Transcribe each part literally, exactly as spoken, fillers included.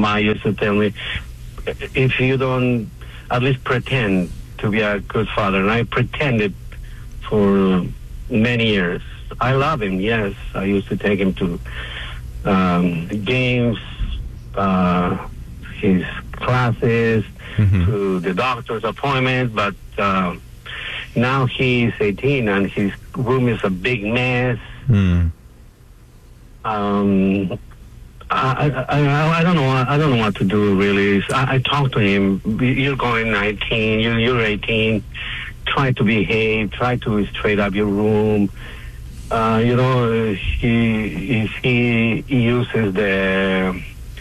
Ma used to tell me, if you don't at least pretend to be a good father, and I pretended for many years. I love him, yes. I used to take him to um, games, uh, his classes, mm-hmm. to the doctor's appointments, but uh, now he's eighteen and his room is a big mess. Mm. Um, I, I I don't know I don't know what to do really. I, I talk to him. You're going nineteen. You're you're eighteen. Try to behave. Try to straighten up your room. Uh, you know, he if he uses the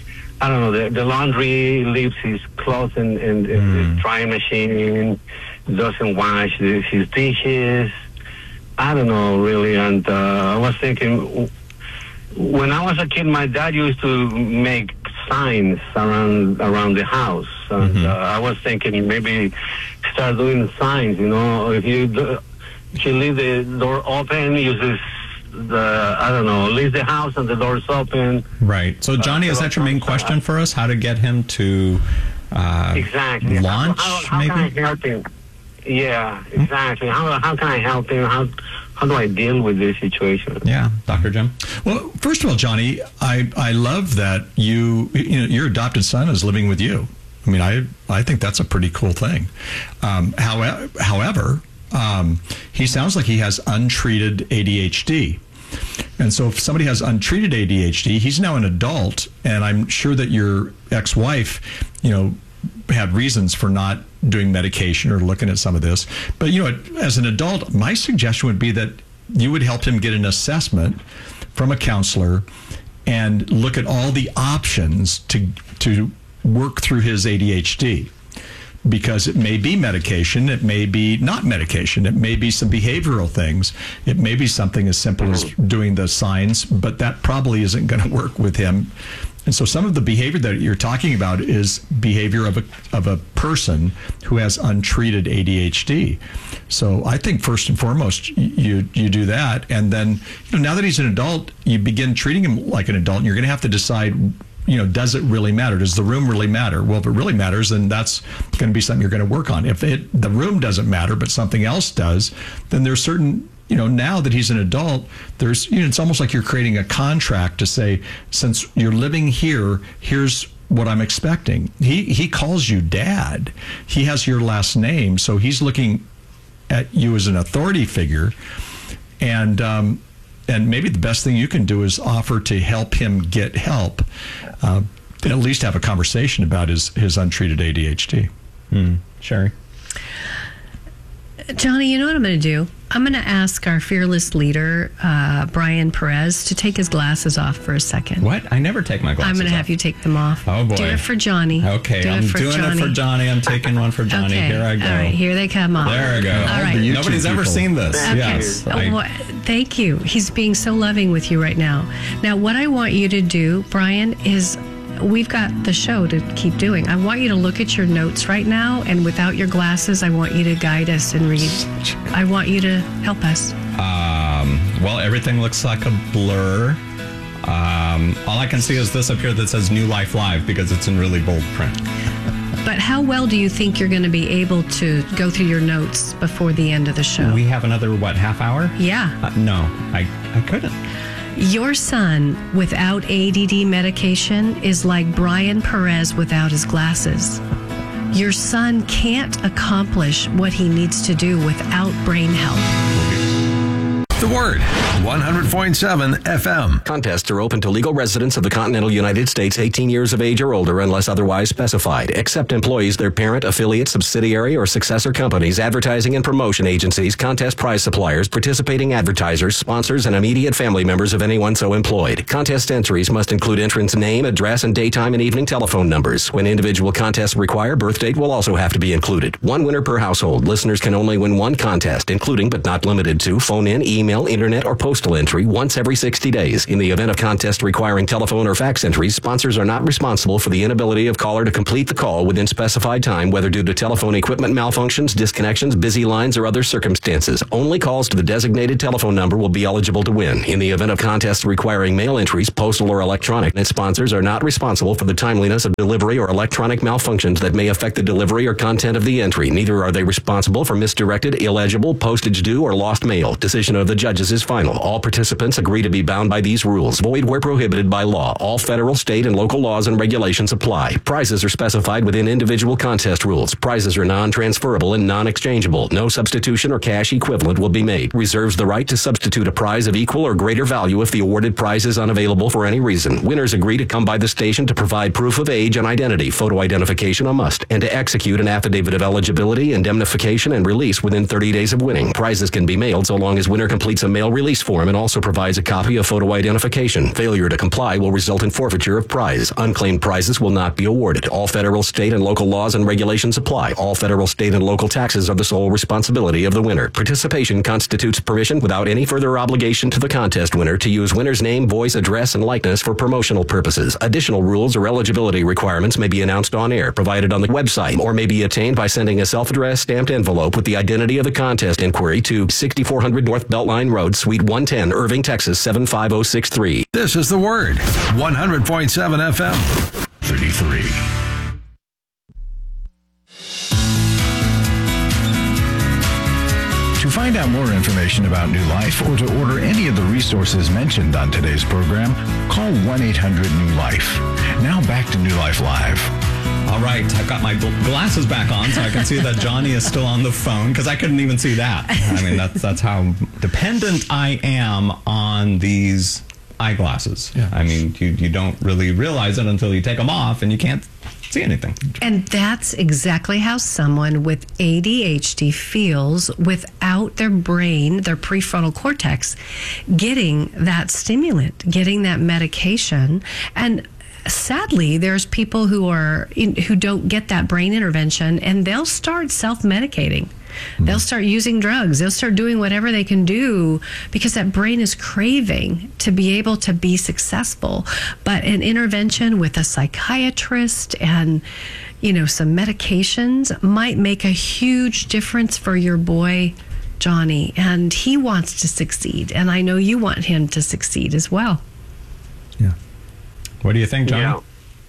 I don't know the, the laundry, leaves his clothes in, in, in mm. the drying machine, doesn't wash his dishes. I don't know really. And uh, I was thinking, when I was a kid, my dad used to make signs around around the house, and mm-hmm. uh, I was thinking maybe start doing signs. You know, if you do, if you leave the door open, uses the I don't know, leave the house and the door's open. Right. So, Johnny, uh, is that your main question for us? How to get him to uh, exactly launch? How, how, how maybe? can I help him? Yeah, exactly. How how can I help him? How how do I deal with this situation? Yeah, Doctor Jim. Well, first of all, Johnny, I I love that you you know your adopted son is living with you. I mean, I I think that's a pretty cool thing. Um, however, however, um, he sounds like he has untreated A D H D. And so if somebody has untreated A D H D, he's now an adult, and I'm sure that your ex-wife, you know, had reasons for not doing medication or looking at some of this. But, you know, as an adult, my suggestion would be that you would help him get an assessment from a counselor and look at all the options to to work through his A D H D. Because it may be medication, it may be not medication, it may be some behavioral things, it may be something as simple as doing the signs, but that probably isn't going to work with him. And so some of the behavior that you're talking about is behavior of a of a person who has untreated A D H D. So I think first and foremost, you you do that, and then you know, now that he's an adult, you begin treating him like an adult, and you're going to have to decide, you know, does it really matter? Does the room really matter? Well, if it really matters, then that's going to be something you're going to work on. If it the room doesn't matter, but something else does, then there's certain, you know, now that he's an adult, there's, you know, it's almost like you're creating a contract to say, since you're living here, here's what I'm expecting. He he calls you dad. He has your last name, so he's looking at you as an authority figure, and um, and maybe the best thing you can do is offer to help him get help. Uh, at least have a conversation about his his untreated A D H D. Mm. Sherry? Johnny, you know what I'm going to do? I'm going to ask our fearless leader, uh, Brian Perez, to take his glasses off for a second. What? I never take my glasses I'm going to off. have you take them off. Oh, boy. Do it for Johnny. Okay, Do I'm it for doing Johnny. it for Johnny. I'm taking one for Johnny. Okay. Here I go. All right, here they come off. There I go. All right. Nobody's ever people. seen this. Okay. Yes. Uh, I, wha- thank you. He's being so loving with you right now. Now, what I want you to do, Brian, is we've got the show to keep doing. I want you to look at your notes right now, and without your glasses, I want you to guide us and read. I want you to help us. Um, well, everything looks like a blur. Um, all I can see is this up here that says New Life Live because it's in really bold print. But how well do you think you're going to be able to go through your notes before the end of the show? We have another, what, half hour? Yeah. Uh, no, I, I couldn't. Your son without A D D medication is like Brian Perez without his glasses. Your son can't accomplish what he needs to do without brain help. The Word, one hundred point seven F M. Contests are open to legal residents of the continental United States eighteen years of age or older unless otherwise specified, except employees, their parent, affiliate, subsidiary, or successor companies, advertising and promotion agencies, contest prize suppliers, participating advertisers, sponsors, and immediate family members of anyone so employed. Contest entries must include entrant's name, address, and daytime and evening telephone numbers. When individual contests require, birth date will also have to be included. One winner per household. Listeners can only win one contest, including but not limited to phone-in, email, mail, internet, or postal entry once every sixty days. In the event of contest requiring telephone or fax entries, sponsors are not responsible for the inability of caller to complete the call within specified time, whether due to telephone equipment malfunctions, disconnections, busy lines, or other circumstances. Only calls to the designated telephone number will be eligible to win. In the event of contests requiring mail entries, postal or electronic, and sponsors are not responsible for the timeliness of delivery or electronic malfunctions that may affect the delivery or content of the entry. Neither are they responsible for misdirected, illegible, postage due, or lost mail. Decision of the judges is final. All participants agree to be bound by these rules. Void where prohibited by law. All federal, state, and local laws and regulations apply. Prizes are specified within individual contest rules. Prizes are non-transferable and non-exchangeable. No substitution or cash equivalent will be made. Reserves the right to substitute a prize of equal or greater value if the awarded prize is unavailable for any reason. Winners agree to come by the station to provide proof of age and identity, photo identification a must, and to execute an affidavit of eligibility, indemnification, and release within thirty days of winning. Prizes can be mailed so long as winner completes a mail release form and also provides a copy of photo identification. Failure to comply will result in forfeiture of prize. Unclaimed prizes will not be awarded. All federal, state, and local laws and regulations apply. All federal, state, and local taxes are the sole responsibility of the winner. Participation constitutes permission without any further obligation to the contest winner to use winner's name, voice, address, and likeness for promotional purposes. Additional rules or eligibility requirements may be announced on air, provided on the website, or may be attained by sending a self-addressed stamped envelope with the identity of the contest inquiry to sixty-four hundred North Beltline Road, Suite one ten, Irving, Texas seven five zero six three. This is The Word, one hundred point seven F M. thirty-three. To find out more information about New Life or to order any of the resources mentioned on today's program, call one eight hundred new life. Now back to New Life Live. All right, I've got my glasses back on so I can see that Johnny is still on the phone because I couldn't even see that. I mean, that's that's how dependent I am on these eyeglasses. Yeah. I mean, you, you don't really realize it until you take them off and you can't see anything. And that's exactly how someone with A D H D feels without their brain, their prefrontal cortex, getting that stimulant, getting that medication. And sadly, there's people who are in, who don't get that brain intervention, and they'll start self-medicating. They'll start using drugs. They'll start doing whatever they can do because that brain is craving to be able to be successful. But an intervention with a psychiatrist and, you know, some medications might make a huge difference for your boy, Johnny. And he wants to succeed. And I know you want him to succeed as well. Yeah. What do you think, Johnny? Yeah.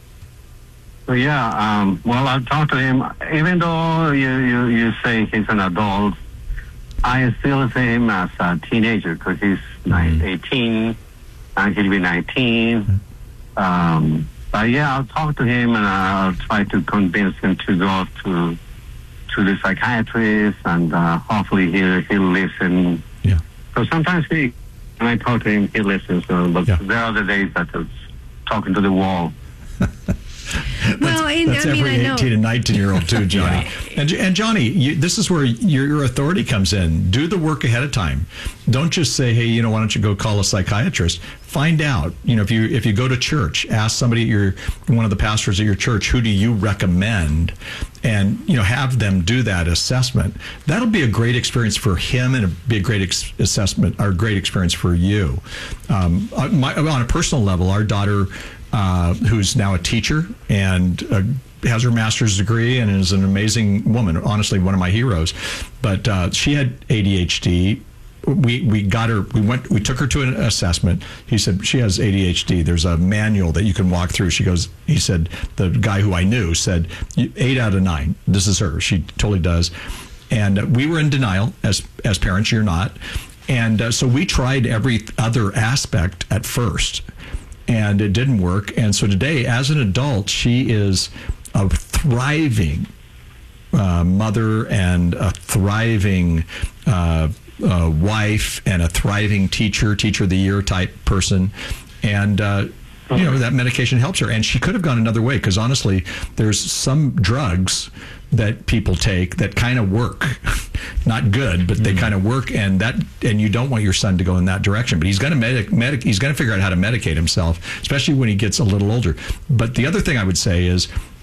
So yeah, um, well, I've talked to him. Even though you, you, you say he's an adult, I still see him as a teenager because he's mm-hmm. eighteen and he'll be nineteen. Um, but yeah, I'll talk to him and I'll try to convince him to go to to the psychiatrist, and uh, hopefully he'll, he'll listen. Yeah. Because sometimes he, when I talk to him, he listens. So, but Yeah. there are the days that he's talking to the wall. Well, and, That's I mean, every I know. eighteen and nineteen year old too, Johnny. and, and Johnny, you, this is where your, your authority comes in. Do the work ahead of time. Don't just say, hey, you know, why don't you go call a psychiatrist? Find out. You know, if you if you go to church, ask somebody at your one of the pastors at your church, who do you recommend, and you know, have them do that assessment. That'll be a great experience for him, and it'll be a great ex- assessment or great experience for you. Um, on, my, on a personal level, our daughter. Uh, who's now a teacher and uh, has her master's degree and is an amazing woman, honestly, one of my heroes. But uh, she had A D H D. We we got her, we went, we took her to an assessment. He said, she has A D H D. There's a manual that you can walk through. She goes, he said, the guy who I knew said, eight out of nine. This is her. She totally does. And uh, we were in denial as, as parents. You're not. And uh, so we tried every other aspect at first. And it didn't work. And so today, as an adult, she is a thriving uh, mother and a thriving uh, uh, wife and a thriving teacher, teacher of the year type person. And, uh, you know, that medication helps her. And she could have gone another way because, honestly, there's some drugs that people take that kind of work. Not good, but they mm. kind of work, and that and you don't want your son to go in that direction. But he's going to medic, medic he's going to figure out how to medicate himself, especially when he gets a little older. But the other thing I would say is,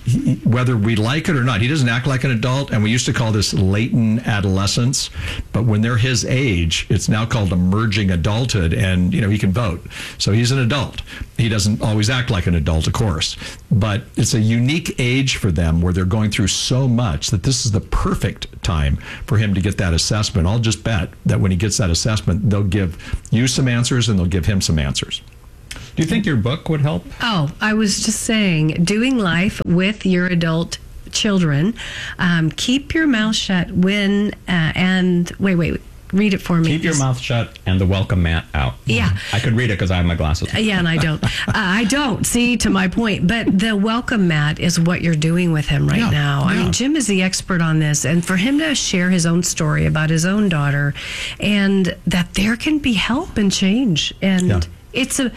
he, whether we like it or not, he doesn't act like an adult, and we used to call this latent adolescence. But when they're his age, it's now called emerging adulthood, and you know he can vote, so he's an adult. He doesn't always act like an adult, of course, but it's a unique age for them where they're going through so much that this is the perfect time for him to get that assessment. I'll just bet that when he gets that assessment, they'll give you some answers and they'll give him some answers. Do you think your book would help? Oh, I was just saying, doing life with your adult children. Um, keep your mouth shut when, uh, and wait, wait, read it for me. Keep your mouth shut and the welcome mat out. Yeah. I could read it because I have my glasses. Yeah, and I don't. uh, I don't. See, to my point. But the welcome mat is what you're doing with him right Yeah, now. I yeah. mean, Jim is the expert on this. And for him to share his own story about his own daughter and that there can be help and change. And Yeah. it's a...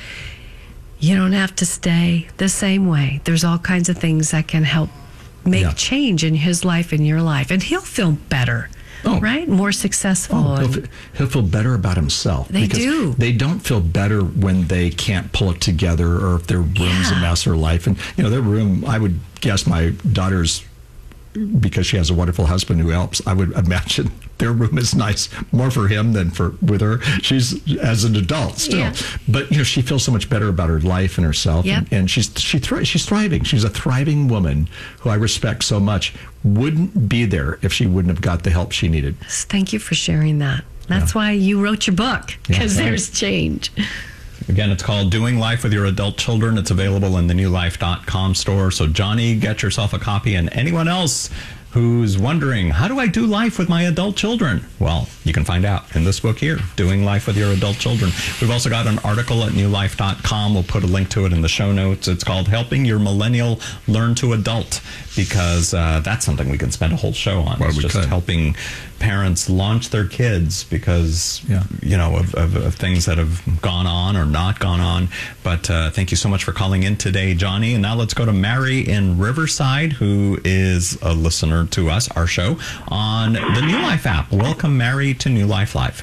You don't have to stay the same way. There's all kinds of things that can help make Yeah. change in his life and your life. And he'll feel better, Oh. right? More successful. Oh, he'll, and- fe- he'll feel better about himself. They because do. They don't feel better when they can't pull it together or if their room's Yeah. a mess or life. And, you know, their room, I would guess my daughter's, because she has a wonderful husband who helps, I would imagine their room is nice more for him than for with her. She's as an adult still, Yeah. but you know she feels so much better about her life and herself, Yep. and, and she's she thri- she's thriving. She's a thriving woman who I respect so much. Wouldn't be there if she wouldn't have got the help she needed. Thank you for sharing that. That's why you wrote your book, because Yeah, right. there's change. Again, it's called Doing Life with Your Adult Children. It's available in the new life dot com store. So, Johnny, get yourself a copy. And anyone else who's wondering, how do I do life with my adult children? Well, you can find out in this book here, Doing Life with Your Adult Children. We've also got an article at new life dot com. We'll put a link to it in the show notes. It's called Helping Your Millennial Learn to Adult, because uh, that's something we can spend a whole show on. Well, it's we just could. helping parents launch their kids because, Yeah. you know, of, of, of things that have gone on or not gone on. But uh, thank you so much for calling in today, Johnny. And now let's go to Mary in Riverside, who is a listener to us, our show, on the New Life app. Welcome, Mary, to New Life Live.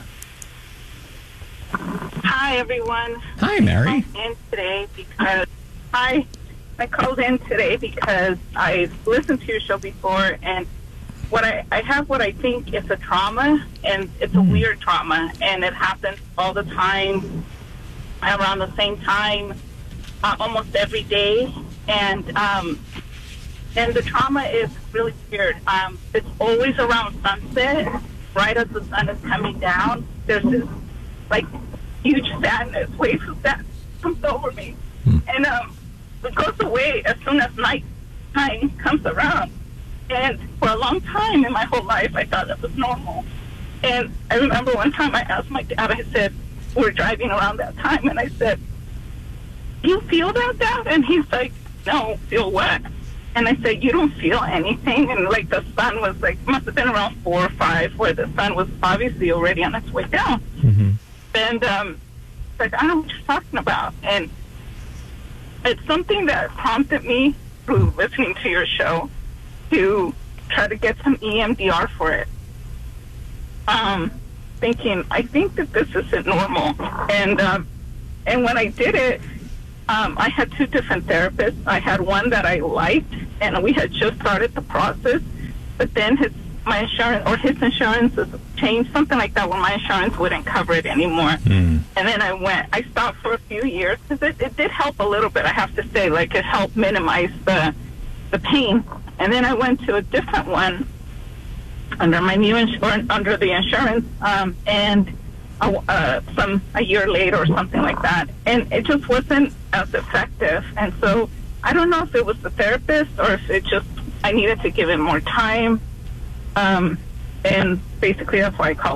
Hi, everyone. Hi, Mary. I called in today because I I called in today because I listened to your show before, and what I, I have what I think is a trauma, and it's a weird trauma, and it happens all the time, around the same time, uh, almost every day, and um, and the trauma is really weird. Um, it's always around sunset, right as the sun is coming down. There's this like huge sadness, waves of sadness comes over me, and um, it goes away as soon as night time comes around. And for a long time in my whole life, I thought that was normal. And I remember one time I asked my dad, I said, we were driving around that time, and I said, do you feel that, Dad? And he's like, no, feel what? And I said, you don't feel anything? And like the sun was like, must have been around four or five, where the sun was obviously already on its way down. Mm-hmm. And um, like, I don't know what you're talking about. And it's something that prompted me through listening to your show to try to get some E M D R for it. Um, thinking, I think that this isn't normal. And um, and when I did it, um, I had two different therapists. I had one that I liked, and we had just started the process. But then his my insurance or his insurance has changed, something like that, where my insurance wouldn't cover it anymore. Mm. And then I went, I stopped for a few years because it, it did help a little bit. I have to say, like it helped minimize the the pain. And then I went to a different one under my new insurance, under the insurance, um, and a, uh, some a year later or something like that, and it just wasn't as effective. And so I don't know if it was the therapist or if it just I needed to give it more time. Um, and basically that's why I called.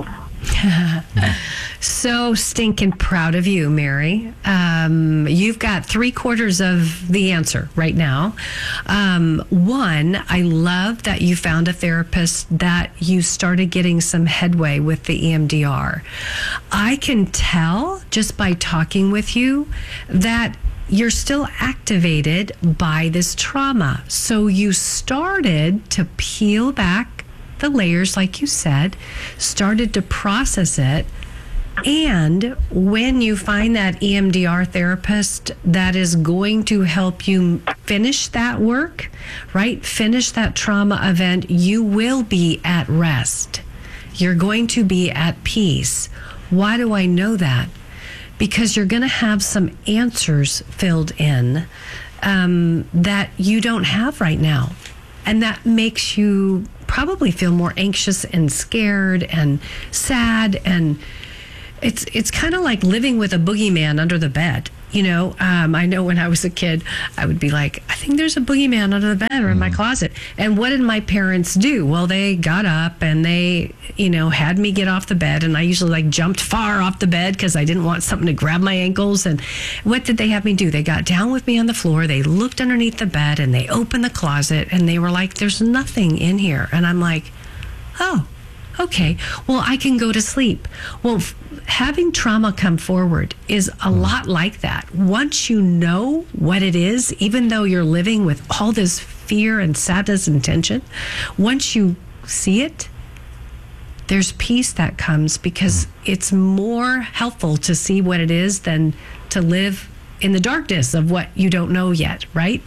So stinking proud of you, Mary. Um, you've got three quarters of the answer right now. Um, one, I love that you found a therapist that you started getting some headway with the E M D R. I can tell just by talking with you that you're still activated by this trauma. So you started to peel back the layers, like you said, started to process it. And when you find that E M D R therapist that is going to help you finish that work, right? Finish that trauma event, you will be at rest. You're going to be at peace. Why do I know that? Because you're going to have some answers filled in um, that you don't have right now. And that makes you probably feel more anxious and scared and sad. And it's it's kind of like living with a boogeyman under the bed. You know, um, I know when I was a kid, I would be like, I think there's a boogeyman under the bed or in my closet. And what did my parents do? Well, they got up and they, you know, had me get off the bed. And I usually like jumped far off the bed because I didn't want something to grab my ankles. And what did they have me do? They got down with me on the floor. They looked underneath the bed and they opened the closet and they were like, there's nothing in here. And I'm like, oh, okay, well, I can go to sleep. Well, f- having trauma come forward is a lot like that. Once you know what it is, even though you're living with all this fear and sadness and tension, once you see it, there's peace that comes because it's more helpful to see what it is than to live in the darkness of what you don't know yet, right?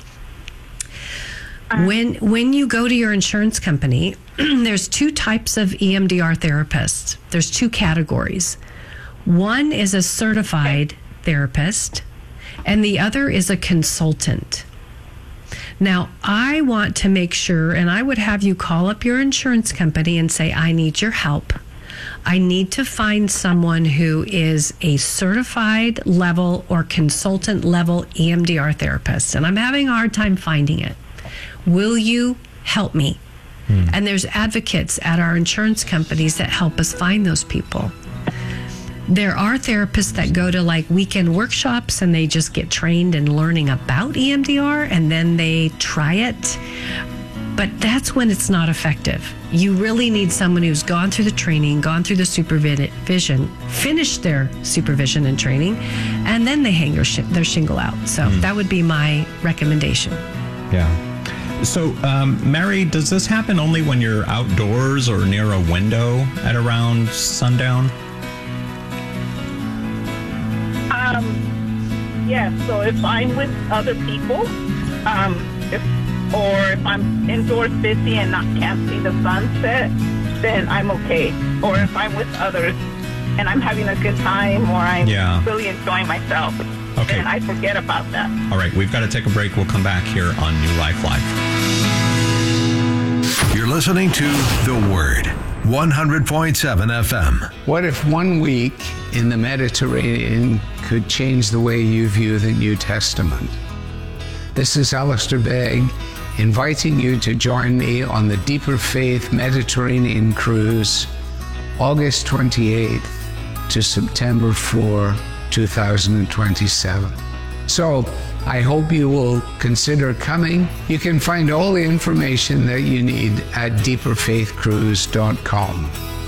When when you go to your insurance company, there's two types of E M D R therapists. There's two categories. One is a certified therapist, and the other is a consultant. Now, I want to make sure, and I would have you call up your insurance company and say, I need your help. I need to find someone who is a certified level or consultant level E M D R therapist, and I'm having a hard time finding it. Will you help me? Hmm. And there's advocates at our insurance companies that help us find those people. There are therapists that go to like weekend workshops and they just get trained in learning about E M D R and then they try it. But that's when it's not effective. You really need someone who's gone through the training, gone through the supervision, finished their supervision and training, and then they hang their, sh- their shingle out. So hmm. that would be my recommendation. Yeah. So, um, Mary, does this happen only when you're outdoors or near a window at around sundown? Um, yes. Yeah, so if I'm with other people, um, if, or if I'm indoors busy and not can't see the sunset, then I'm okay. Or if I'm with others and I'm having a good time or I'm yeah. really enjoying myself. Okay. And I forget about that. All right, we've got to take a break. We'll come back here on New Life Live. You're listening to The Word, one hundred point seven F M. What if one week in the Mediterranean could change the way you view the New Testament? This is Alistair Begg, inviting you to join me on the Deeper Faith Mediterranean Cruise, August twenty-eighth to September fourth, two thousand twenty-seven. So I hope you will consider coming. You can find all the information that you need at deeper faith cruise dot com.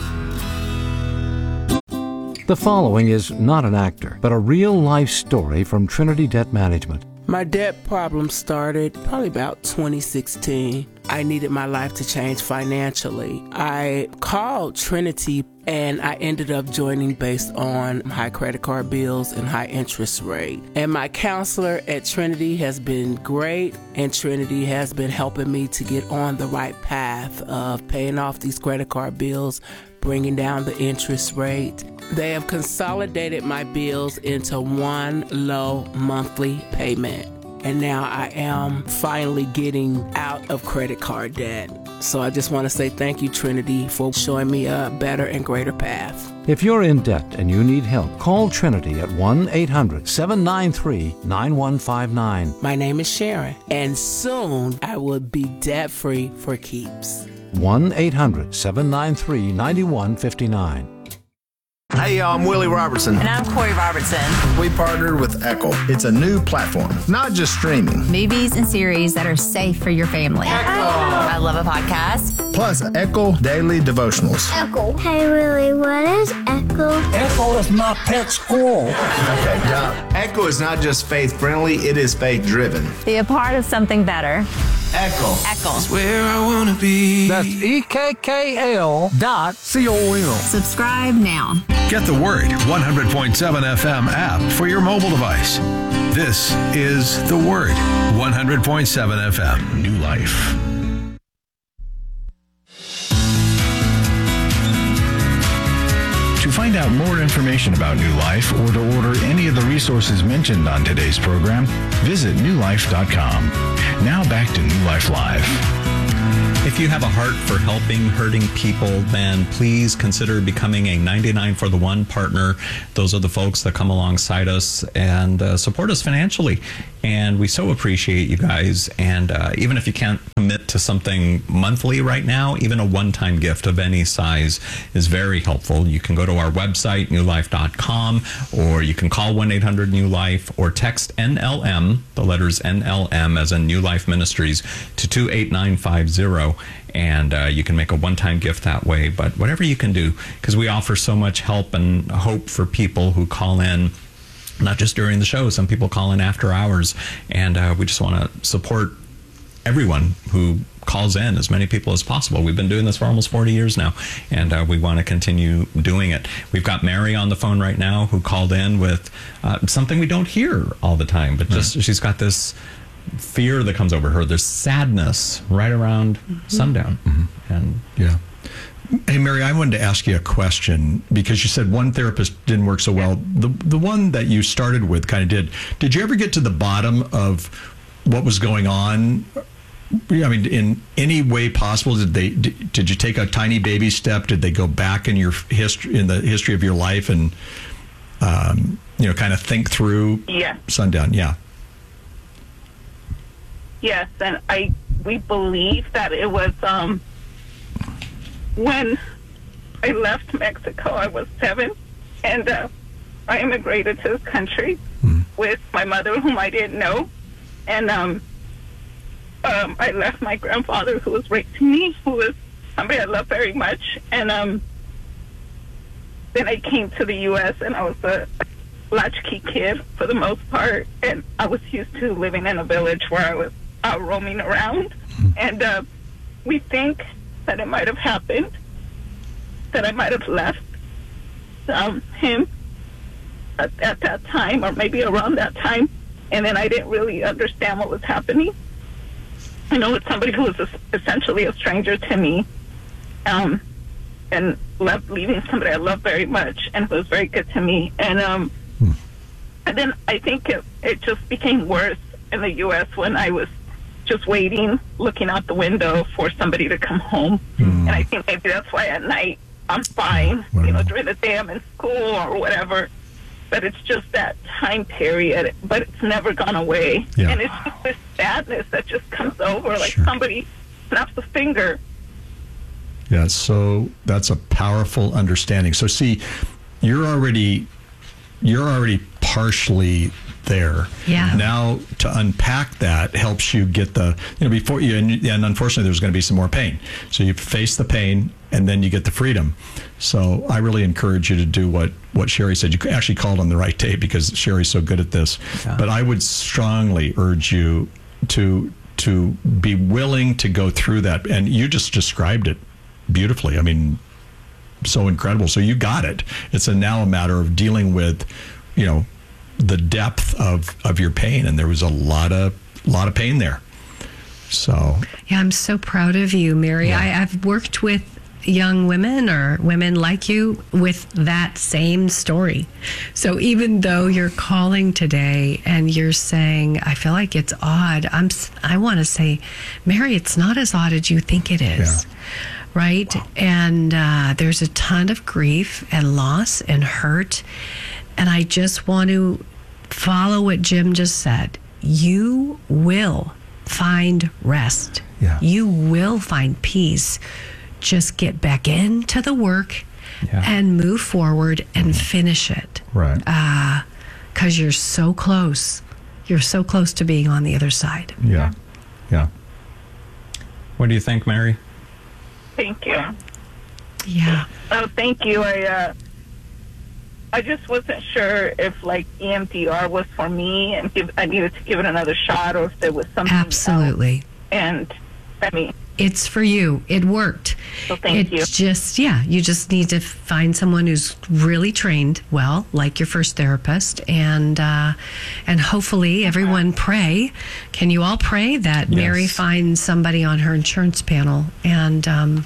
The following is not an actor, but a real-life story from Trinity Debt Management. My debt problem started probably about twenty sixteen. I needed my life to change financially. I called Trinity and I ended up joining based on high credit card bills and high interest rate. And my counselor at Trinity has been great, and Trinity has been helping me to get on the right path of paying off these credit card bills, bringing down the interest rate. They have consolidated my bills into one low monthly payment. And now I am finally getting out of credit card debt. So I just want to say thank you, Trinity, for showing me a better and greater path. If you're in debt and you need help, call Trinity at one eight hundred seven nine three nine one five nine. My name is Sharon, and soon I will be debt-free for keeps. one eight hundred seven nine three nine one five nine. Hey, y'all, I'm Willie Robertson. And I'm Corey Robertson. We partnered with Echo. It's a new platform, not just streaming. Movies and series that are safe for your family. Echo. I love a podcast. Plus, Echo Daily Devotionals. Echo. Hey, Willie, what is Echo? Echo is my pet squirrel. Okay, now, Echo is not just faith-friendly, it is faith-driven. Be a part of something better. Echo. Echo. Where I want to be. That's E K K L dot C O M. Subscribe now. Get the Word one hundred point seven F M app for your mobile device. This is The Word one hundred point seven F M. New Life. To find out more information about New Life or to order any of the resources mentioned on today's program, visit new life dot com. Now back to New Life Live. If you have a heart for helping hurting people, then please consider becoming a ninety-nine for the one partner. Those are the folks that come alongside us and uh, support us financially. And we so appreciate you guys. And uh, even if you can't commit to something monthly right now, even a one-time gift of any size is very helpful. You can go to our website, new life dot com, or you can call one eight hundred new life or text N L M, the letters N L M as in New Life Ministries, to two eight nine five zero. And uh, you can make a one-time gift that way. But whatever you can do, because we offer so much help and hope for people who call in, not just during the show. Some people call in after hours, and uh, we just want to support everyone who calls in, as many people as possible. We've been doing this for almost forty years now, and uh, we want to continue doing it. We've got Mary on the phone right now who called in with uh, something we don't hear all the time, but just she's got this fear that comes over her. There's sadness right around mm-hmm. sundown. Mm-hmm. And yeah. Hey, Mary, I wanted to ask you a question because you said one therapist didn't work so well. The the one that you started with kind of did. Did you ever get to the bottom of what was going on? I mean, in any way possible, did they? Did, did you take a tiny baby step? Did they go back in your history, in the history of your life, and um, you know, kind of think through yeah. sundown? Yeah. Yes, and I we believe that it was um, when I left Mexico. I was seven, and uh, I immigrated to this country mm. with my mother, whom I didn't know, and um, um, I left my grandfather, who was raising me, who was somebody I love very much, and um, then I came to the U S and I was a latchkey kid for the most part, and I was used to living in a village where I was Uh, roaming around, and uh, we think that it might have happened, that I might have left um, him at, at that time, or maybe around that time, and then I didn't really understand what was happening. I know it's somebody who was essentially a stranger to me, um, and left leaving somebody I love very much and who was very good to me, and um, hmm. and then I think it, it just became worse in the U S when I was just waiting, looking out the window for somebody to come home. Mm. And I think maybe that's why at night I'm fine. Wow. You know, during the day I'm in school or whatever. But it's just that time period. But it's never gone away. Yeah. And it's just this sadness that just comes over like sure. somebody snaps a finger. Yeah, so that's a powerful understanding. So see, you're already you're already partially there. Yeah. Now to unpack that helps you get the, you know, before you, and, and unfortunately there's going to be some more pain. So you face the pain and then you get the freedom. So I really encourage you to do what, what Sherry said. You actually called on the right day because Sherry's so good at this. Yeah. But I would strongly urge you to, to be willing to go through that. And you just described it beautifully. I mean, so incredible. So you got it. It's a, now a matter of dealing with, you know, the depth of, of your pain, and there was a lot of lot of pain there. So yeah, I'm so proud of you, Mary. Yeah. I, I've worked with young women or women like you with that same story. So even though you're calling today and you're saying, I feel like it's odd, I'm I want to say, Mary, it's not as odd as you think it is. Yeah. Right? Wow. And uh, there's a ton of grief and loss and hurt. And I just want to follow what Jim just said. You will find rest. Yeah. You will find peace. Just get back into the work yeah. and move forward and mm. finish it. Right. Uh, 'cause you're so close. You're so close to being on the other side. Yeah. Yeah. What do you think, Mary? Thank you. Yeah. Oh, thank you. I, uh, I just wasn't sure if like E M D R was for me and give, I needed to give it another shot, or if there was something Absolutely. else. And, I mean... It's for you. It worked. So thank it's you. just, yeah, you just need to find someone who's really trained well, like your first therapist, and uh, and hopefully everyone pray. Can you all pray that Yes. Mary finds somebody on her insurance panel? And um,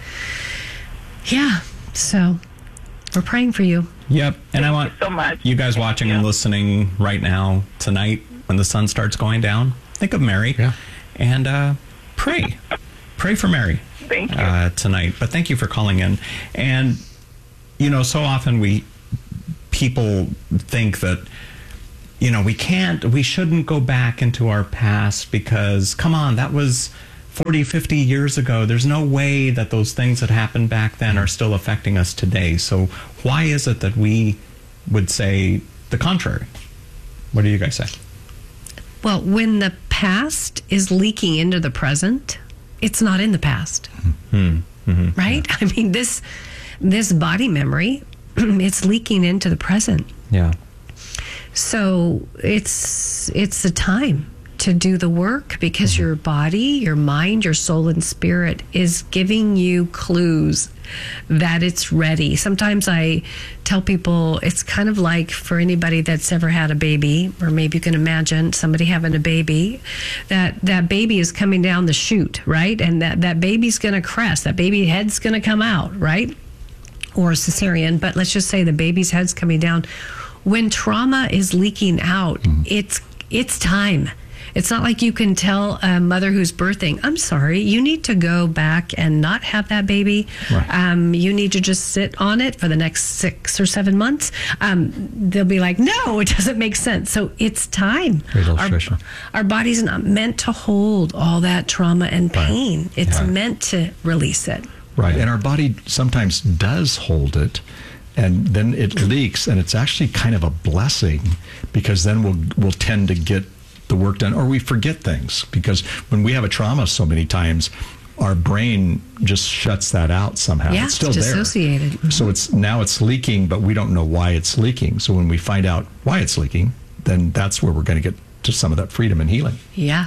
yeah, so we're praying for you. Yep. And I want so much. you guys watching and listening right now, tonight, when the sun starts going down, think of Mary Yeah. and uh, pray. Pray for Mary Thank you. uh, tonight. But thank you for calling in. And, you know, so often we, people think that, you know, we can't, we shouldn't go back into our past because, come on, that was forty, fifty years ago. There's no way that those things that happened back then are still affecting us today. So why is it that we would say the contrary? What do you guys say? Well, when the past is leaking into the present, it's not in the past, Hmm. Mm-hmm. right? I mean, this this body memory, it's leaking into the present. Yeah. So it's it's the time to do the work because your body, your mind, your soul and spirit is giving you clues that it's ready. Sometimes I tell people it's kind of like for anybody that's ever had a baby, or maybe you can imagine somebody having a baby, that that baby is coming down the chute, right? And that, that baby's going to crest, that baby head's going to come out, right? Or a cesarean, but let's just say the baby's head's coming down. When trauma is leaking out, mm. it's it's time. It's not like you can tell a mother who's birthing, I'm sorry, you need to go back and not have that baby. Right. Um, you need to just sit on it for the next six or seven months. Um, they'll be like, no, it doesn't make sense. So it's time. Great Our, illustration. our body's not meant to hold all that trauma and pain. Right. It's Yeah. meant to release it. Right. And our body sometimes does hold it, and then it leaks, and it's actually kind of a blessing because then we'll we'll tend to get the work done, or we forget things because when we have a trauma so many times, our brain just shuts that out somehow. Yeah, it's still it's there. dissociated. So it's now it's leaking, but we don't know why it's leaking. So when we find out why it's leaking, then that's where we're going to get to some of that freedom and healing. Yeah.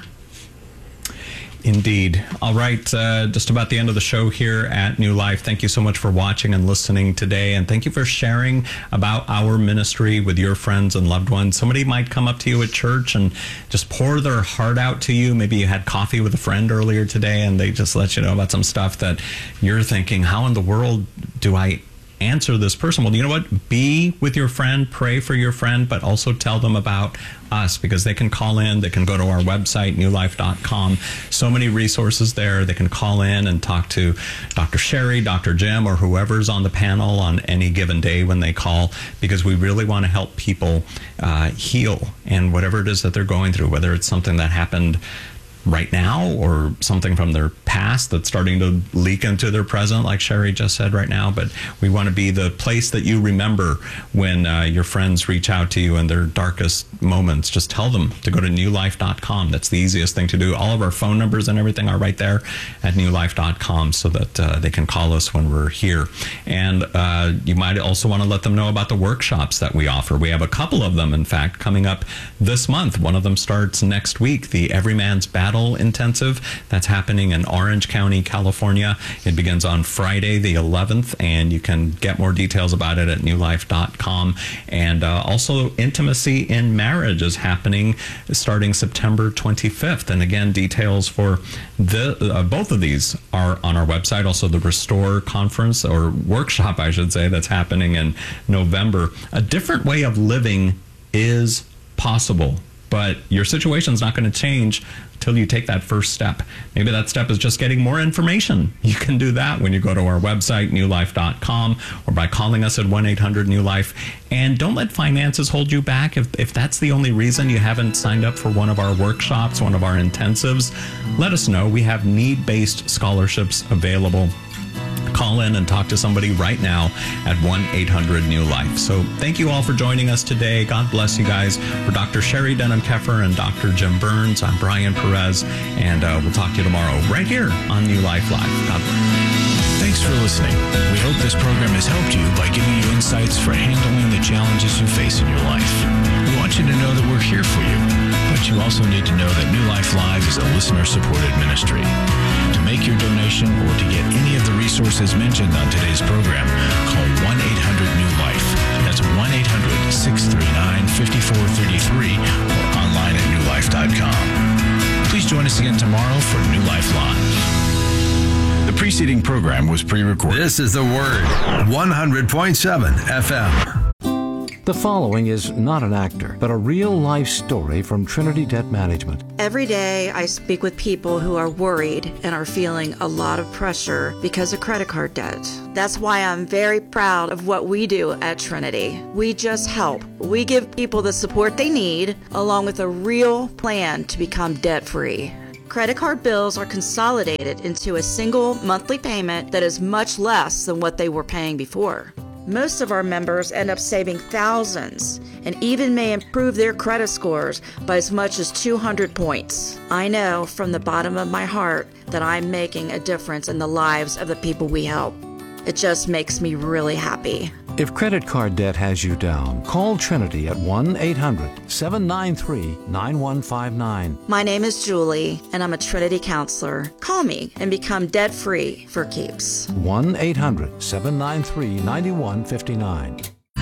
Indeed. All right. Uh, just about the end of the show here at New Life. Thank you so much for watching and listening today. And thank you for sharing about our ministry with your friends and loved ones. Somebody might come up to you at church and just pour their heart out to you. Maybe you had coffee with a friend earlier today and they just let you know about some stuff that you're thinking, how in the world do I answer this person? Well, you know what? Be with your friend, pray for your friend, but also tell them about us because they can call in. They can go to our website, new life dot com. So many resources there. They can call in and talk to Doctor Sherry, Doctor Jim, or whoever's on the panel on any given day when they call, because we really want to help people uh, heal and whatever it is that they're going through, whether it's something that happened right now or something from their past that's starting to leak into their present, like Sherry just said right now. But we want to be the place that you remember when uh, your friends reach out to you in their darkest moments. Just tell them to go to new life dot com. That's the easiest thing to do. All of our phone numbers and everything are right there at new life dot com so that uh, they can call us when we're here. And uh, you might also want to let them know about the workshops that we offer. We have a couple of them, in fact, coming up this month. One of them starts next week, the Everyman's Battle Intensive. That's happening in Orange County, California. It begins on Friday the eleventh, and you can get more details about it at new life dot com. And uh, also, Intimacy in Marriage is happening starting September twenty-fifth. And again, details for the uh, both of these are on our website. Also, the Restore Conference, or workshop, I should say, that's happening in November. A different way of living is possible, but your situation's not going to change till you take that first step. Maybe that step is just getting more information. You can do that when you go to our website, new life dot com, or by calling us at one eight hundred new life. And don't let finances hold you back. If, if that's the only reason you haven't signed up for one of our workshops, one of our intensives, let us know. We have need-based scholarships available. call in and talk to somebody right now at one eight hundred new life. So thank you all for joining us today. God bless you guys. For Doctor Sherry Denham-Keffer and Doctor Jim Burns, I'm Brian Perez, and uh, we'll talk to you tomorrow right here on New Life Live. God bless. Thanks for listening. We hope this program has helped you by giving you insights for handling the challenges you face in your life. We want you to know that we're here for you, but you also need to know that New Life Live is a listener-supported ministry. To make your donation or to get any of the resources mentioned on today's program, call one eight hundred new life. That's one eight hundred, six three nine, five four three three or online at new life dot com. Please join us again tomorrow for New Life Live. The preceding program was pre-recorded. This is The Word, one hundred point seven F M. The following is not an actor, but a real-life story from Trinity Debt Management. Every day I speak with people who are worried and are feeling a lot of pressure because of credit card debt. That's why I'm very proud of what we do at Trinity. We just help. We give people the support they need, along with a real plan to become debt-free. Credit card bills are consolidated into a single monthly payment that is much less than what they were paying before. Most of our members end up saving thousands and even may improve their credit scores by as much as two hundred points. I know from the bottom of my heart that I'm making a difference in the lives of the people we help. It just makes me really happy. If credit card debt has you down, call Trinity at one eight hundred, seven nine three, nine one five nine. My name is Julie, and I'm a Trinity counselor. Call me and become debt-free for keeps. one eight hundred, seven nine three, nine one five nine.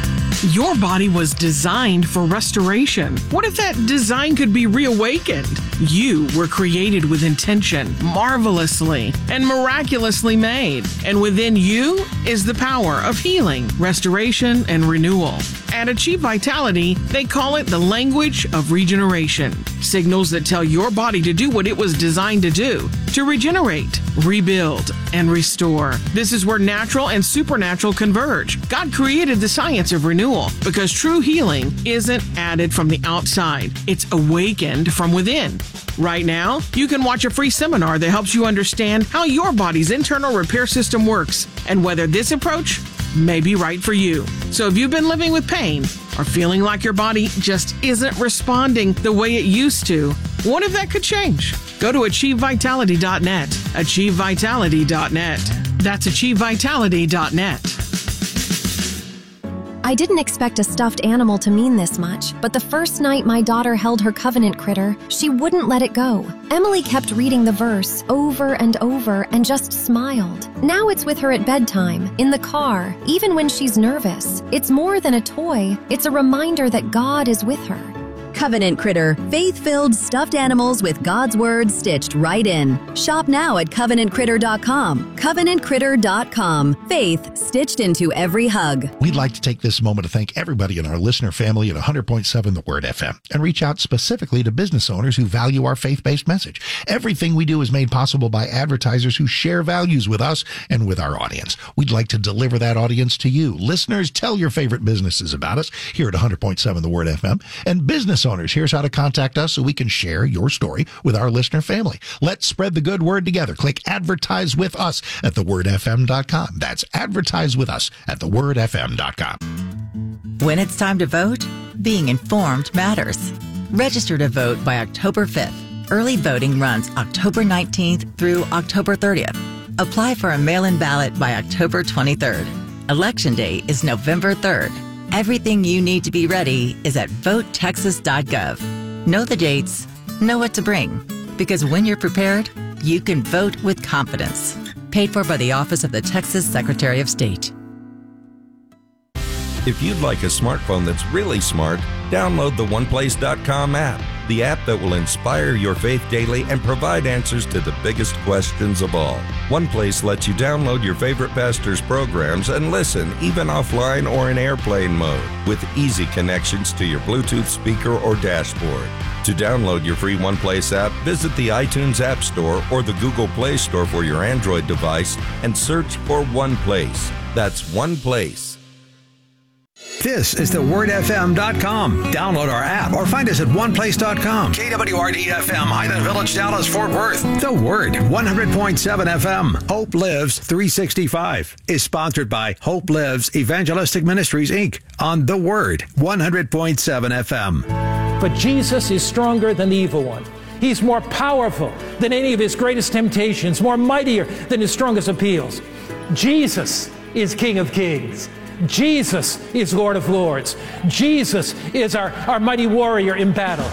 Your body was designed for restoration. What if that design could be reawakened? You were created with intention, marvelously and miraculously made. And within you is the power of healing, restoration, and renewal. At Achieve Vitality, they call it the language of regeneration. Signals that tell your body to do what it was designed to do, to regenerate, rebuild, and restore. This is where natural and supernatural converge. God created the science of renewal because true healing isn't added from the outside. It's awakened from within. Right now, you can watch a free seminar that helps you understand how your body's internal repair system works and whether this approach may be right for you. So if you've been living with pain or feeling like your body just isn't responding the way it used to, what if that could change? Go to achieve vitality dot net. achieve vitality dot net. That's achieve vitality dot net. I didn't expect a stuffed animal to mean this much, but the first night my daughter held her covenant critter, she wouldn't let it go. Emily kept reading the verse over and over and just smiled. Now it's with her at bedtime, in the car, even when she's nervous. It's more than a toy. It's a reminder that God is with her. Covenant Critter, faith-filled stuffed animals with God's Word stitched right in. Shop now at covenant critter dot com. covenant critter dot com. Faith stitched into every hug. We'd like to take this moment to thank everybody in our listener family at one hundred point seven The Word F M and reach out specifically to business owners who value our faith-based message. Everything we do is made possible by advertisers who share values with us and with our audience. We'd like to deliver that audience to you. Listeners, tell your favorite businesses about us here at one hundred point seven The Word F M. And business owners, here's how to contact us so we can share your story with our listener family. Let's spread the good word together. Click Advertise with Us at the word f m dot com. That's Advertise with Us at the word f m dot com. When it's time to vote, being informed matters. Register to vote by October fifth. Early voting runs October nineteenth through October thirtieth. Apply for a mail-in ballot by October twenty-third. Election day is November third. Everything you need to be ready is at vote texas dot gov. Know the dates, know what to bring, because when you're prepared, you can vote with confidence. Paid for by the Office of the Texas Secretary of State. If you'd like a smartphone that's really smart, download the one place dot com app, the app that will inspire your faith daily and provide answers to the biggest questions of all. OnePlace lets you download your favorite pastor's programs and listen even offline or in airplane mode with easy connections to your Bluetooth speaker or dashboard. To download your free OnePlace app, visit the iTunes App Store or the Google Play Store for your Android device and search for OnePlace. That's OnePlace. This is the word f m dot com. Download our app or find us at one place dot com. K W R D F M, Highland Village, Dallas, Fort Worth. The Word, one hundred point seven F M. Hope Lives three sixty-five is sponsored by Hope Lives Evangelistic Ministries, Incorporated on The Word, one hundred point seven F M. But Jesus is stronger than the evil one. He's more powerful than any of his greatest temptations, more mightier than his strongest appeals. Jesus is King of Kings. Jesus is Lord of Lords. Jesus is our, our mighty warrior in battle.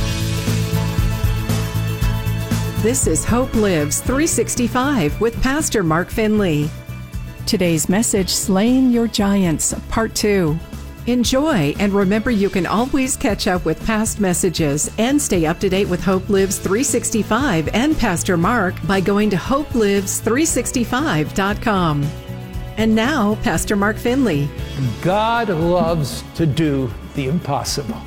This is Hope Lives three sixty-five with Pastor Mark Finley. Today's message, Slaying Your Giants, Part two. Enjoy, and remember you can always catch up with past messages and stay up to date with Hope Lives three sixty-five and Pastor Mark by going to hope lives three sixty-five dot com. And now, Pastor Mark Finley. God loves to do the impossible.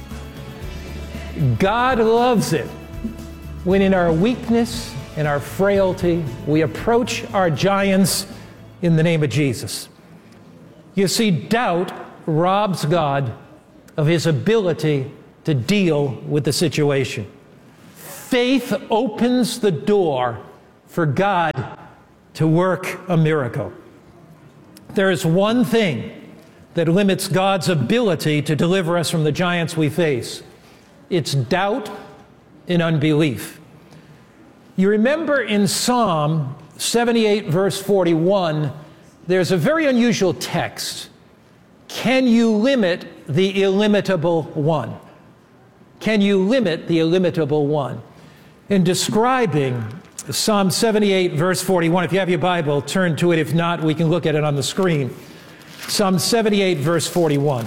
God loves it when in our weakness and our frailty, we approach our giants in the name of Jesus. You see, doubt robs God of his ability to deal with the situation. Faith opens the door for God to work a miracle. There is one thing that limits God's ability to deliver us from the giants we face. It's doubt and unbelief. You remember in Psalm seventy-eight, verse forty-one, there's a very unusual text. Can you limit the illimitable one? Can you limit the illimitable one? In describing Psalm seventy-eight, verse forty-one, if you have your Bible, turn to it. If not, we can look at it on the screen. Psalm seventy-eight, verse forty-one.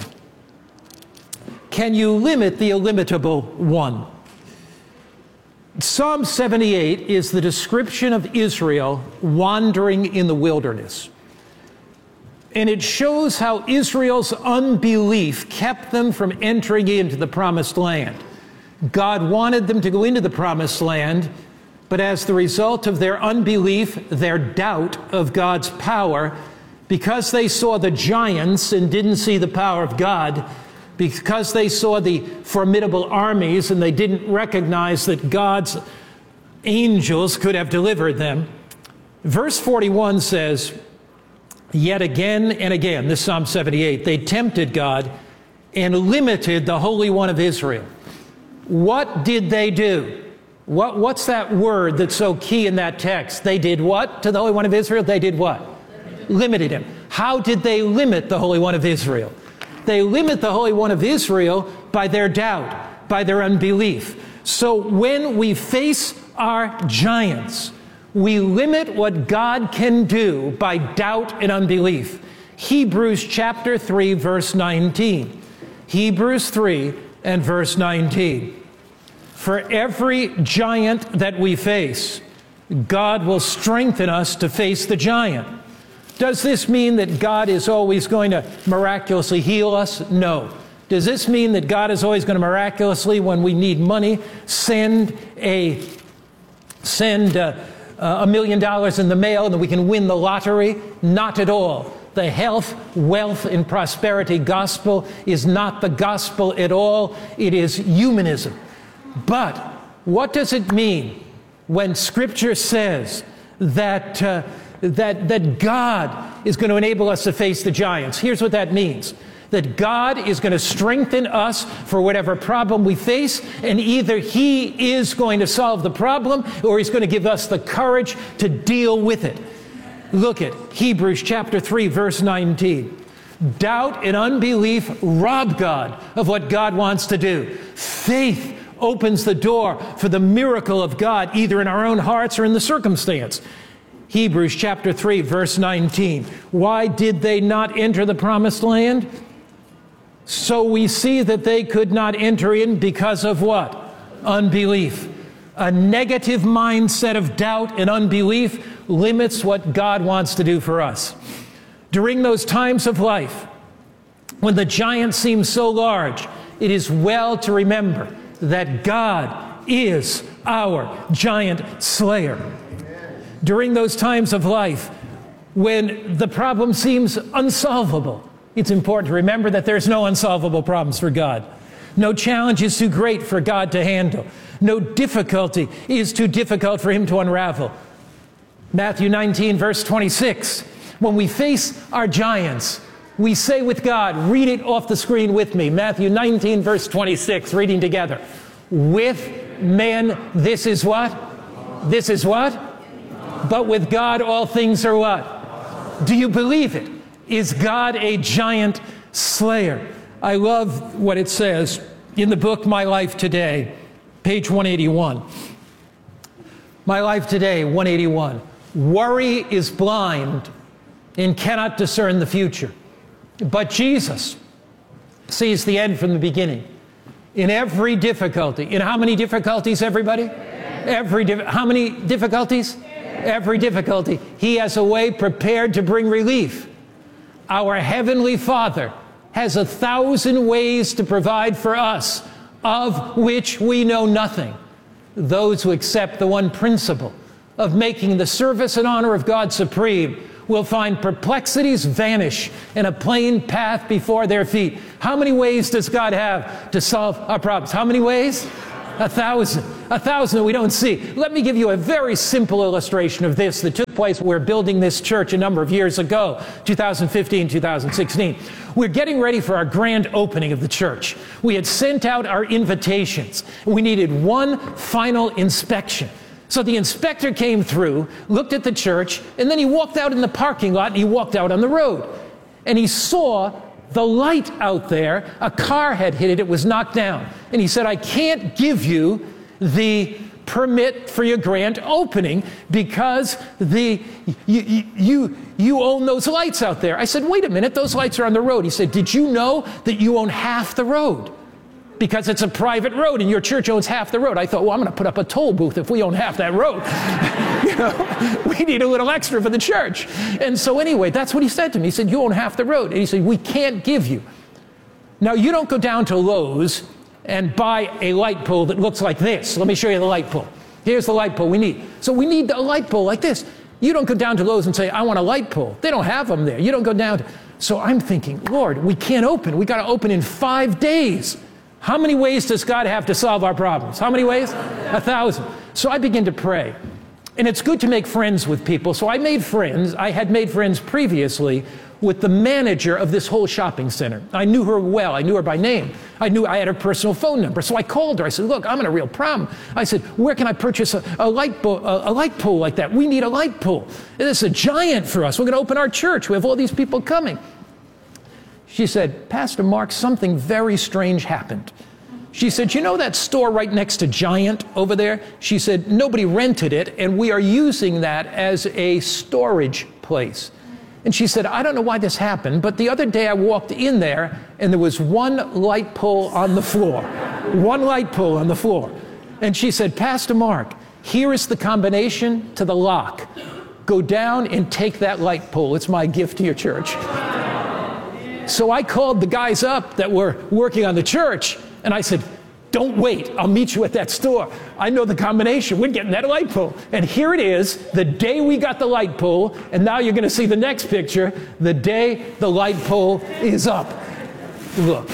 Can you limit the illimitable one? Psalm seventy-eight is the description of Israel wandering in the wilderness. And it shows how Israel's unbelief kept them from entering into the promised land. God wanted them to go into the promised land, but as the result of their unbelief, their doubt of God's power, because they saw the giants and didn't see the power of God, because they saw the formidable armies and they didn't recognize that God's angels could have delivered them. Verse forty-one says, yet again and again, this Psalm seventy-eight, they tempted God and limited the Holy One of Israel. What did they do? What, what's that word that's so key in that text? They did what to the Holy One of Israel? They did what? Limited him. How did they limit the Holy One of Israel? They limit the Holy One of Israel by their doubt, by their unbelief. So when we face our giants, we limit what God can do by doubt and unbelief. Hebrews chapter three, verse nineteen. Hebrews three and verse nineteen. For every giant that we face, God will strengthen us to face the giant. Does this mean that God is always going to miraculously heal us? No. Does this mean that God is always going to miraculously, when we need money, send a send a, a million dollars in the mail and that we can win the lottery? Not at all. The health, wealth, and prosperity gospel is not the gospel at all. It is humanism. But what does it mean when Scripture says that, uh, that, that God is going to enable us to face the giants? Here's what that means. That God is going to strengthen us for whatever problem we face, and either He is going to solve the problem or He's going to give us the courage to deal with it. Look at Hebrews chapter three, verse nineteen. Doubt and unbelief rob God of what God wants to do. Faith opens the door for the miracle of God, either in our own hearts or in the circumstance. Hebrews chapter three, verse nineteen. Why did they not enter the promised land? So we see that they could not enter in because of what? Unbelief. A negative mindset of doubt and unbelief limits what God wants to do for us. During those times of life, when the giant seems so large, it is well to remember that God is our giant slayer. During those times of life, when the problem seems unsolvable, It's important to remember that there's no unsolvable problems for God. No challenge is too great for God to handle. No difficulty is too difficult for him to unravel. Matthew nineteen, verse twenty-six, when we face our giants, we say with God, read it off the screen with me, Matthew nineteen, verse twenty-six, reading together. With men, this is what? This is what? But with God, all things are what? Do you believe it? Is God a giant slayer? I love what it says in the book, My Life Today, page one eighty-one. My Life Today, one eighty-one. Worry is blind and cannot discern the future. But Jesus sees the end from the beginning. In every difficulty. In how many difficulties, everybody? Every di- how many difficulties? Every difficulty. He has a way prepared to bring relief. Our Heavenly Father has a thousand ways to provide for us, of which we know nothing. Those who accept the one principle of making the service and honor of God supreme will find perplexities vanish and a plain path before their feet. How many ways does God have to solve our problems? How many ways? A thousand. A thousand that we don't see. Let me give you a very simple illustration of this that took place when we were building this church a number of years ago, two thousand fifteen, two thousand sixteen. We're getting ready for our grand opening of the church. We had sent out our invitations. We needed one final inspection. So the inspector came through, looked at the church, and then he walked out in the parking lot and he walked out on the road. And he saw the light out there. A car had hit it. It was knocked down. And he said, I can't give you the permit for your grand opening because the you, you, you own those lights out there. I said, wait a minute, those lights are on the road. He said, did you know that you own half the road? Because it's a private road and your church owns half the road. I thought, well, I'm going to put up a toll booth if we own half that road. You know, we need a little extra for the church. And so anyway, that's what he said to me. He said, you own half the road. And he said, we can't give you. Now, you don't go down to Lowe's and buy a light pole that looks like this. Let me show you the light pole. Here's the light pole we need. So we need a light pole like this. You don't go down to Lowe's and say, I want a light pole. They don't have them there. You don't go down to... So I'm thinking, Lord, we can't open. We got to open in five days. How many ways does God have to solve our problems? How many ways? A thousand. So I begin to pray. And it's good to make friends with people. So I made friends. I had made friends previously with the manager of this whole shopping center. I knew her well. I knew her by name. I knew I had her personal phone number. So I called her. I said, look, I'm in a real problem. I said, where can I purchase a, a, light, bo- a, a light pole like that? We need a light pole. It's a giant for us. We're going to open our church. We have all these people coming. She said, Pastor Mark, something very strange happened. She said, you know that store right next to Giant over there? She said, nobody rented it, and we are using that as a storage place. And she said, I don't know why this happened, but the other day I walked in there, and there was one light pole on the floor. One light pole on the floor. And she said, Pastor Mark, here is the combination to the lock. Go down and take that light pole. It's my gift to your church. So I called the guys up that were working on the church, and I said, don't wait. I'll meet you at that store. I know the combination. We're getting that light pole. And here it is, the day we got the light pole, and now you're going to see the next picture, the day the light pole is up. Look,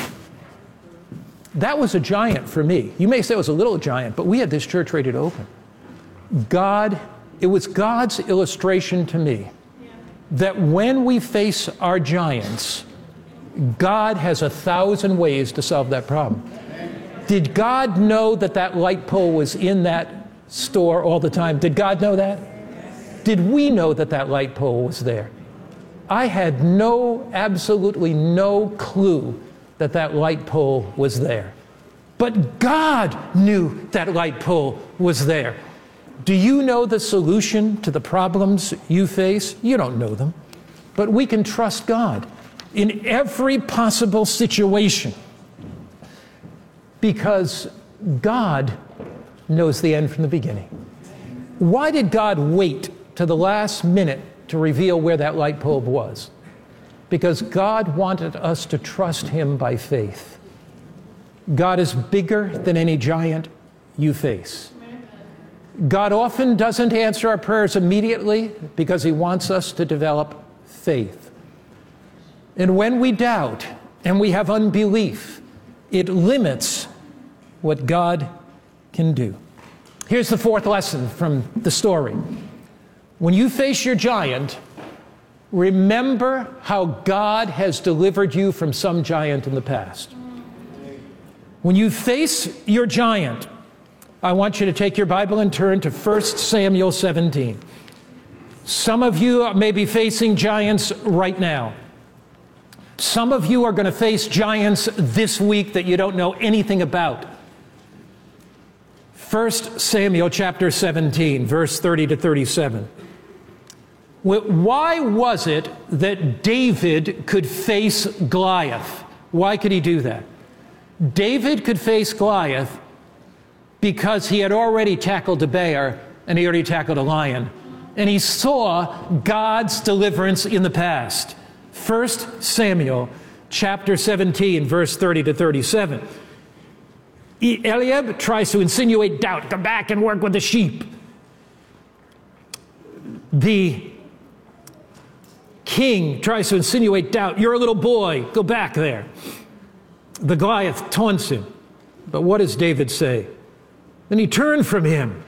that was a giant for me. You may say it was a little giant, but we had this church ready to open. God, it was God's illustration to me that when we face our giants, God has a thousand ways to solve that problem. Did God know that that light pole was in that store all the time? Did God know that? Did we know that that light pole was there? I had no, absolutely no clue that that light pole was there. But God knew that light pole was there. Do you know the solution to the problems you face? You don't know them. But we can trust God in every possible situation because God knows the end from the beginning. Why did God wait to the last minute to reveal where that light bulb was? Because God wanted us to trust him by faith. God is bigger than any giant you face. God often doesn't answer our prayers immediately because he wants us to develop faith. And when we doubt and we have unbelief, it limits what God can do. Here's the fourth lesson from the story. When you face your giant, remember how God has delivered you from some giant in the past. When you face your giant, I want you to take your Bible and turn to First Samuel seventeen. Some of you may be facing giants right now. Some of you are going to face giants this week that you don't know anything about. First Samuel chapter seventeen, verse thirty to thirty-seven. Why was it that David could face Goliath? Why could he do that? David could face Goliath because he had already tackled a bear and he already tackled a lion. And he saw God's deliverance in the past. First Samuel chapter seventeen, verse thirty to thirty-seven. Eliab tries to insinuate doubt. Come back and work with the sheep. The king tries to insinuate doubt. You're a little boy. Go back there. The Goliath taunts him. But what does David say? Then he turned from him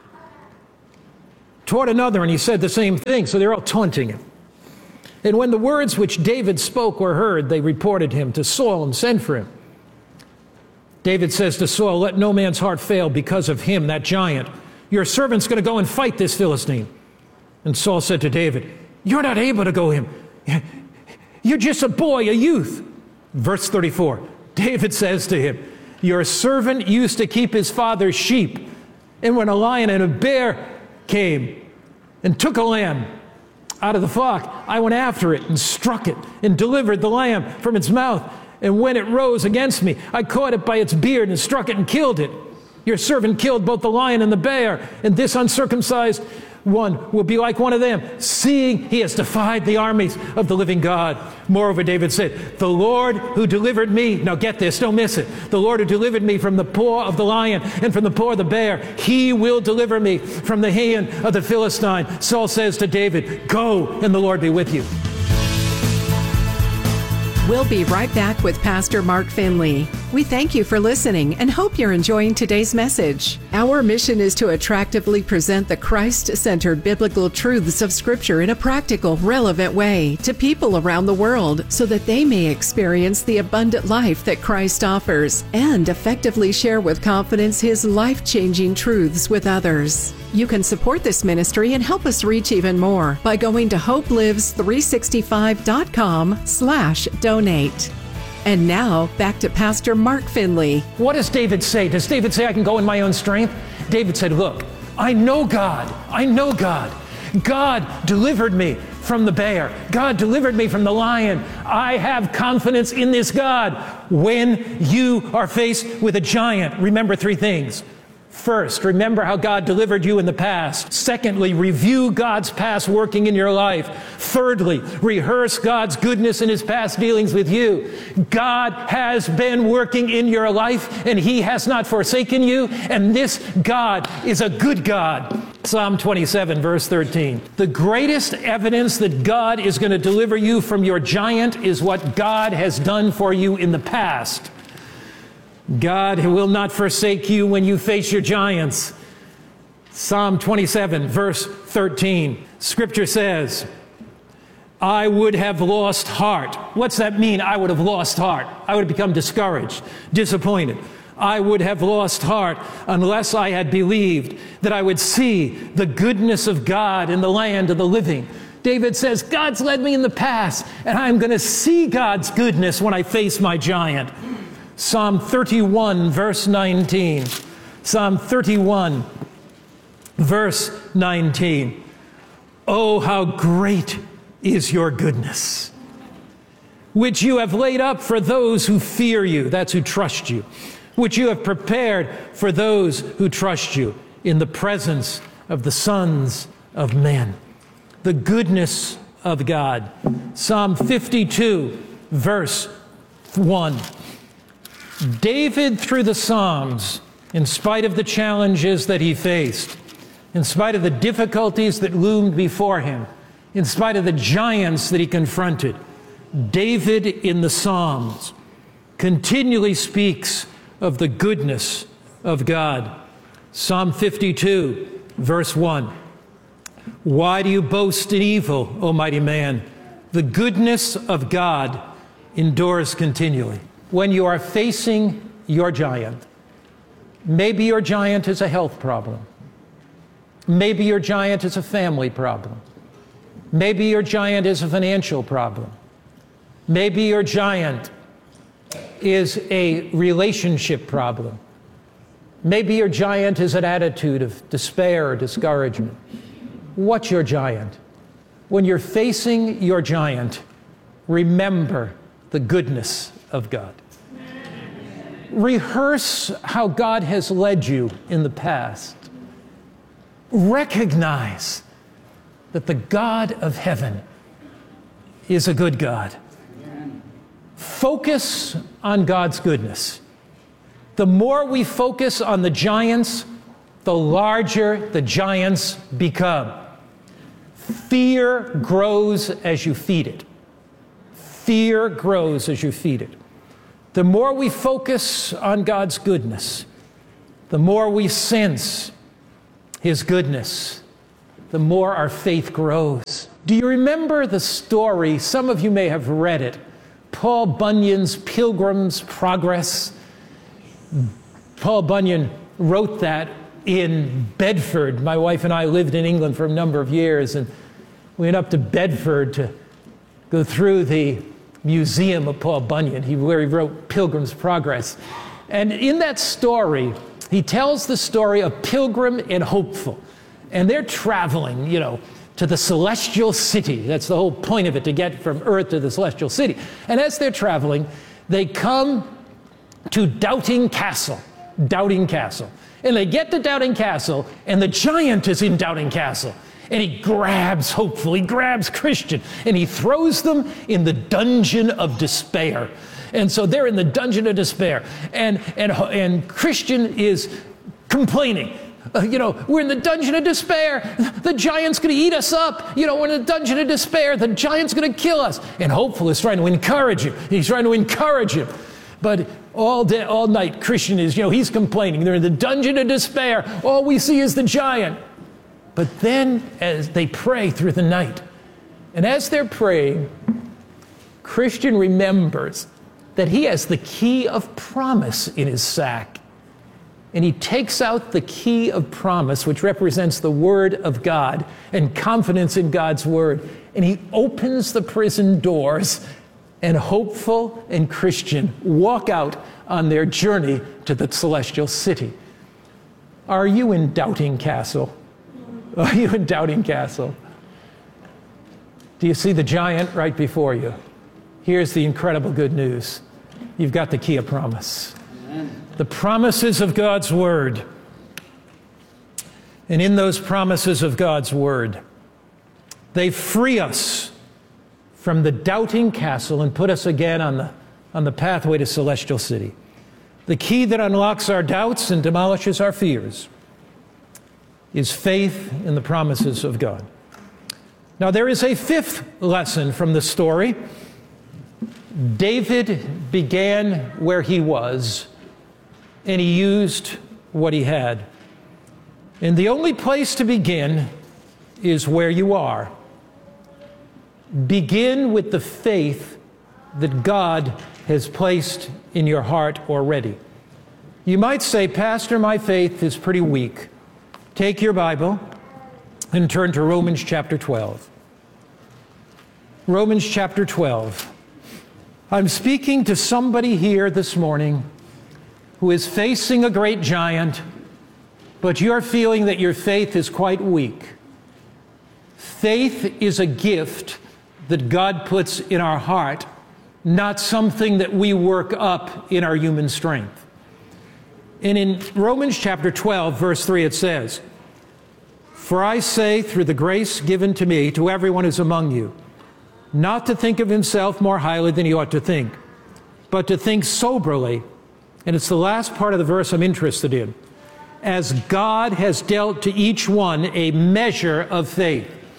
toward another, and he said the same thing. So they're all taunting him. And when the words which David spoke were heard, they reported him to Saul and sent for him. David says to Saul, let no man's heart fail because of him, that giant. Your servant's going to go and fight this Philistine. And Saul said to David, you're not able to go him. You're just a boy, a youth. Verse thirty-four, David says to him, your servant used to keep his father's sheep. And when a lion and a bear came and took a lamb out of the flock, I went after it and struck it and delivered the lamb from its mouth. And when it rose against me, I caught it by its beard and struck it and killed it. Your servant killed both the lion and the bear, and this uncircumcised one will be like one of them, seeing he has defied the armies of the living God. Moreover, David said, the Lord who delivered me, now get this, don't miss it, the Lord who delivered me from the paw of the lion and from the paw of the bear, he will deliver me from the hand of the Philistine. Saul says to David, go, and the Lord be with you. We'll be right back with Pastor Mark Finley. We thank you for listening and hope you're enjoying today's message. Our mission is to attractively present the Christ-centered biblical truths of Scripture in a practical, relevant way to people around the world so that they may experience the abundant life that Christ offers and effectively share with confidence His life-changing truths with others. You can support this ministry and help us reach even more by going to hope lives three sixty-five dot com slash donate. And now, back to Pastor Mark Finley. What does David say? Does David say, I can go in my own strength? David said, look, I know God. I know God. God delivered me from the bear. God delivered me from the lion. I have confidence in this God. When you are faced with a giant, remember three things. First, remember how God delivered you in the past. Secondly, review God's past working in your life. Thirdly, rehearse God's goodness in His past dealings with you. God has been working in your life, and He has not forsaken you, and this God is a good God. Psalm twenty-seven, verse thirteen. The greatest evidence that God is going to deliver you from your giant is what God has done for you in the past. God will not forsake you when you face your giants. Psalm twenty-seven, verse thirteen. Scripture says, I would have lost heart. What's that mean, I would have lost heart? I would have become discouraged, disappointed. I would have lost heart unless I had believed that I would see the goodness of God in the land of the living. David says, God's led me in the past, and I'm going to see God's goodness when I face my giant. Psalm thirty-one, verse nineteen. Psalm thirty-one, verse nineteen. Oh, how great is your goodness, which you have laid up for those who fear you, that's who trust you, which you have prepared for those who trust you in the presence of the sons of men. The goodness of God. Psalm fifty-two, verse one. David, through the Psalms, in spite of the challenges that he faced, in spite of the difficulties that loomed before him, in spite of the giants that he confronted, David in the Psalms continually speaks of the goodness of God. Psalm fifty-two, verse one. Why do you boast in evil, O mighty man? The goodness of God endures continually. When you are facing your giant, maybe your giant is a health problem. Maybe your giant is a family problem. Maybe your giant is a financial problem. Maybe your giant is a relationship problem. Maybe your giant is an attitude of despair or discouragement. What's your giant? When you're facing your giant, remember the goodness of God. Rehearse how God has led you in the past. Recognize that the God of heaven is a good God. Focus on God's goodness. The more we focus on the giants, the larger the giants become. Fear grows as you feed it. Fear grows as you feed it. The more we focus on God's goodness, the more we sense His goodness, the more our faith grows. Do you remember the story? Some of you may have read it. Paul Bunyan's Pilgrim's Progress. Paul Bunyan wrote that in Bedford. My wife and I lived in England for a number of years, and we went up to Bedford to go through the museum of Paul Bunyan, he, where he wrote Pilgrim's Progress. And in that story, he tells the story of Pilgrim and Hopeful. And they're traveling, you know, to the celestial city. That's the whole point of it, to get from Earth to the celestial city. And as they're traveling, they come to Doubting Castle. Doubting Castle. And they get to Doubting Castle, and the giant is in Doubting Castle. And he grabs Hopeful, he grabs Christian, and he throws them in the dungeon of despair. And so they're in the dungeon of despair. And, and, and Christian is complaining. Uh, you know, we're in the dungeon of despair. The giant's going to eat us up. You know, we're in the dungeon of despair. The giant's going to kill us. And Hopeful is trying to encourage him. He's trying to encourage him. But all day, all night, Christian is, you know, he's complaining. They're in the dungeon of despair. All we see is the giant. But then, as they pray through the night, and as they're praying, Christian remembers that he has the key of promise in his sack. And he takes out the key of promise, which represents the Word of God and confidence in God's Word. And he opens the prison doors, and Hopeful and Christian walk out on their journey to the celestial city. Are you in Doubting Castle? Are you in Doubting Castle? Do you see the giant right before you? Here's the incredible good news. You've got the key of promise. The promises of God's Word. And in those promises of God's Word, they free us from the Doubting Castle and put us again on the, on the pathway to Celestial City. The key that unlocks our doubts and demolishes our fears is faith in the promises of God. Now, there is a fifth lesson from the story. David began where he was, and he used what he had. And the only place to begin is where you are. Begin with the faith that God has placed in your heart already. You might say, Pastor, my faith is pretty weak. Take your Bible and turn to Romans chapter twelve. Romans chapter twelve. I'm speaking to somebody here this morning who is facing a great giant, but you're feeling that your faith is quite weak. Faith is a gift that God puts in our heart, not something that we work up in our human strength. And in Romans chapter twelve, verse three, it says, "For I say, through the grace given to me, to everyone who's among you, not to think of himself more highly than he ought to think, but to think soberly," and it's the last part of the verse I'm interested in, "as God has dealt to each one a measure of faith."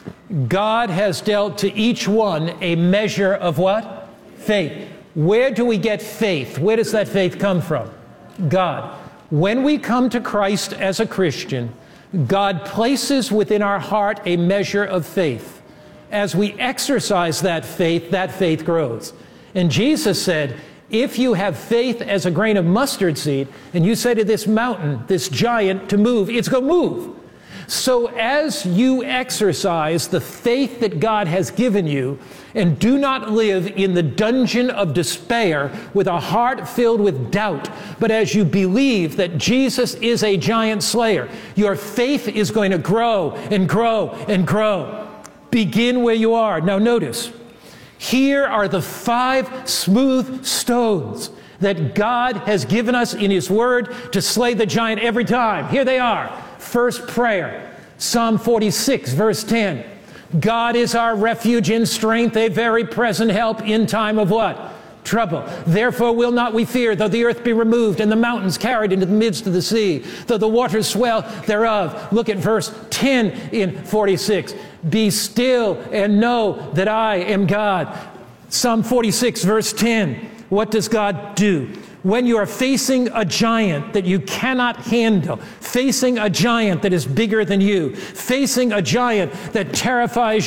God has dealt to each one a measure of what? Faith. Where do we get faith? Where does that faith come from? God. When we come to Christ as a Christian, God places within our heart a measure of faith. As we exercise that faith, that faith grows. And Jesus said, if you have faith as a grain of mustard seed, and you say to this mountain, this giant, to move, it's going to move. So as you exercise the faith that God has given you, and do not live in the dungeon of despair with a heart filled with doubt, but as you believe that Jesus is a giant slayer, your faith is going to grow and grow and grow. Begin where you are. Now notice, here are the five smooth stones that God has given us in His Word to slay the giant every time. Here they are. First prayer, Psalm forty-six, verse ten. God is our refuge and strength, a very present help in time of what? Trouble. Therefore will not we fear, though the earth be removed and the mountains carried into the midst of the sea, though the waters swell thereof. Look at verse ten in forty-six. Be still and know that I am God. Psalm forty-six, verse ten. What does God do? When you are facing a giant that you cannot handle, facing a giant that is bigger than you, facing a giant that terrifies